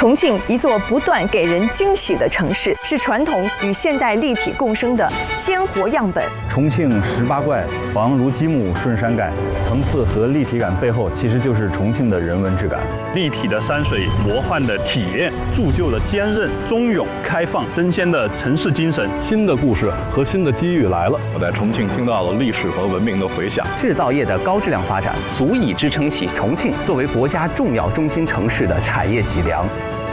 重庆，一座不断给人惊喜的城市，是传统与现代立体共生的鲜活样本。 重庆18怪，房如积木顺山改，层次和立体感背后，其实就是重庆的人文质感。 立体的山水，魔幻的体验，铸就了坚韧、忠勇、开放、争先的城市精神。 新的故事和新的机遇来了。 我在重庆听到了历史和文明的回响。 制造业的高质量发展，足以支撑起重庆作为国家重要中心城市的产业脊梁。